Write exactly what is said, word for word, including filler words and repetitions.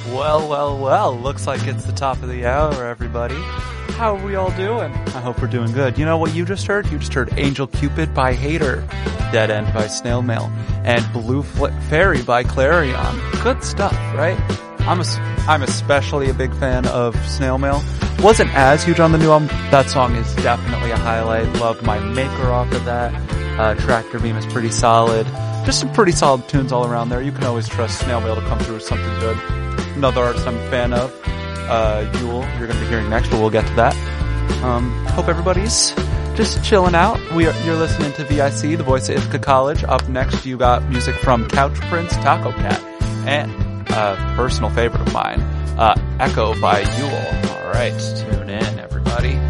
Well, well, well, looks like it's the top of the hour, everybody. How are we all doing? I hope we're doing good. You know what you just heard? You just heard Angel Cupid by Hater, Dead End by Snail Mail, and Blue Fl- Fairy by Clarion. Good stuff, right? I'm a, I'm especially a big fan of Snail Mail. Wasn't as huge on the new album. That song is definitely a highlight. Loved My Maker off of that. Uh, Tractor Beam is pretty solid. Just some pretty solid tunes all around there. You can always trust Snail Mail to come through with something good. Another artist I'm a fan of, uh, Yule, you're going to be hearing next, but we'll get to that. Um, hope everybody's just chilling out. We are, you're listening to V I C, the voice of Ithaca College. Up next, you got music from Couch Prince, Taco Cat, and a personal favorite of mine, uh, Echo by Yule. All right, tune in, everybody.